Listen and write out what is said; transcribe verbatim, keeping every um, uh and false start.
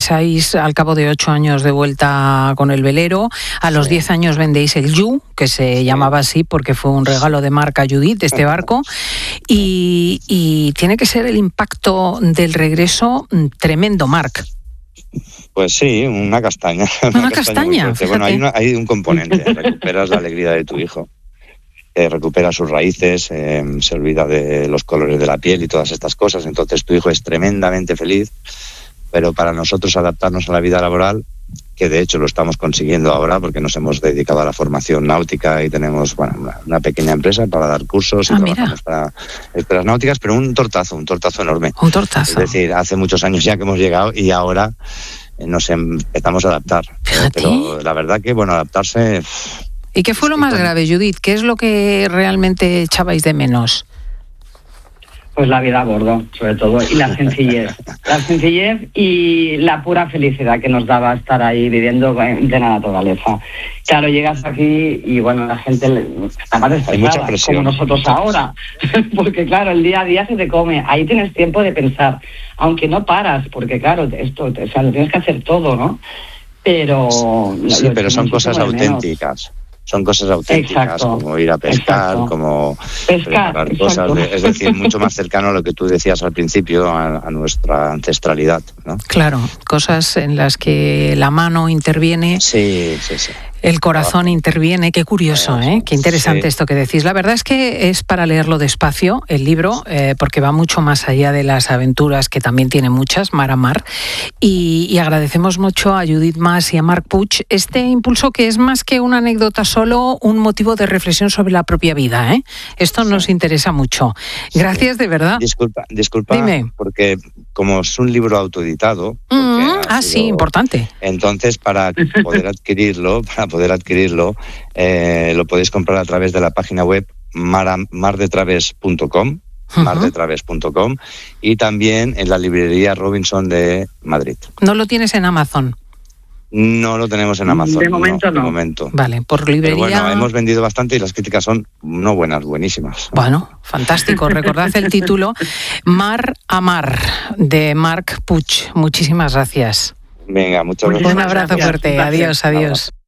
marcháis al cabo de ocho años de vuelta con el velero. A los sí. diez años vendéis el You, que se sí. llamaba así porque fue un regalo de Marc a Judith, este barco. Y, y tiene que ser el impacto del regreso tremendo, Marc. Pues sí, una castaña. Una, una castaña, castaña bueno, hay, una, hay un componente, recuperas la alegría de tu hijo. Eh, recupera sus raíces, eh, se olvida de los colores de la piel y todas estas cosas, entonces tu hijo es tremendamente feliz, pero para nosotros adaptarnos a la vida laboral, que de hecho lo estamos consiguiendo ahora porque nos hemos dedicado a la formación náutica y tenemos bueno, una, una pequeña empresa para dar cursos y ah, trabajamos para escuelas náuticas, pero un tortazo, un tortazo enorme. Un tortazo. Es decir, hace muchos años ya que hemos llegado y ahora nos empezamos a adaptar. ¿eh? Pero la verdad que, bueno, adaptarse... ¿Y qué fue lo más grave, Judith? ¿Qué es lo que realmente echabais de menos? Pues la vida a bordo, sobre todo, y la sencillez. La sencillez y la pura felicidad que nos daba estar ahí viviendo en plena naturaleza. Claro, llegas aquí y, bueno, la gente está más estresada, como nosotros ahora. Porque, claro, el día a día se te come. Ahí tienes tiempo de pensar, aunque no paras, porque, claro, esto, o sea, lo tienes que hacer todo, ¿no? Pero... Sí, pero son cosas auténticas. Son cosas auténticas, exacto, como ir a pescar, exacto. como pescar, preparar cosas, de, es decir, mucho más cercano a lo que tú decías al principio, a, a nuestra ancestralidad, ¿no? Claro, cosas en las que la mano interviene. Sí, sí, sí. El corazón interviene, qué curioso, ¿eh? Qué interesante sí. esto que decís. La verdad es que es para leerlo despacio, el libro, eh, porque va mucho más allá de las aventuras, que también tiene muchas, mar a mar. Y, y agradecemos mucho a Judith Mas y a Marc Puig este impulso que es más que una anécdota, solo un motivo de reflexión sobre la propia vida, ¿eh? Esto sí. nos interesa mucho. Gracias, sí. de verdad. Disculpa, disculpa, Dime. porque como es un libro autoeditado... Mm, ah, sido, sí, importante. Entonces, para poder adquirirlo, para poder adquirirlo, eh, lo podéis comprar a través de la página web mar de traves punto com, uh-huh. mar de traves punto com, y también en la librería Robinson de Madrid. ¿No lo tienes en Amazon? No lo tenemos en Amazon. De momento no. no. De momento. Vale, por librería... Pero bueno, hemos vendido bastante y las críticas son no buenas, buenísimas. Bueno, fantástico. Recordad el título, Mar a Mar, de Marc Puig. Muchísimas gracias. Venga, muchas gracias. Un abrazo fuerte. Adiós, adiós.